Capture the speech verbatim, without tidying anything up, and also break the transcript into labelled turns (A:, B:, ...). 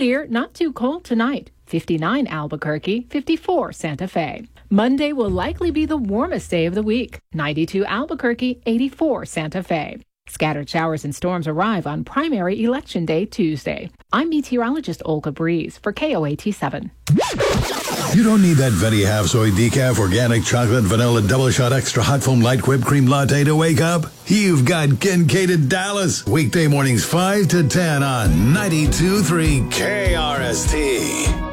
A: clear, not too cold tonight. fifty-nine Albuquerque, fifty-four Santa Fe. Monday will likely be the warmest day of the week. ninety-two Albuquerque, eighty-four Santa Fe. Scattered showers and storms arrive on primary election day Tuesday. I'm meteorologist Olga Breeze for K O A T seven.
B: You don't need that Venti half soy decaf organic chocolate vanilla double shot extra hot foam light whipped cream latte to wake up. You've got Kincaid at Dallas. Weekday mornings five to ten on ninety-two point three K R S T.